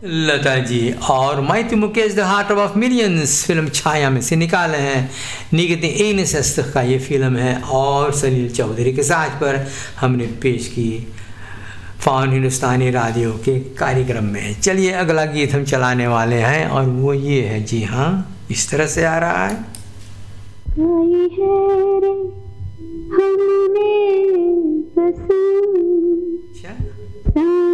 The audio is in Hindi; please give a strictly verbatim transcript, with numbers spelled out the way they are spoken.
लता जी और माइती Mukesh the heart of millions film छाया में से निकाले हैं। निगते इन सस्त का ये फिल्म है और सलील चौधरी के साथ पर हमने पेश की फाउन हिंदुस्तानी रेडियो के कार्यक्रम में। चलिए अगला गीत हम चलाने वाले हैं और वो ये है, जी हाँ, इस तरह से आ रहा है।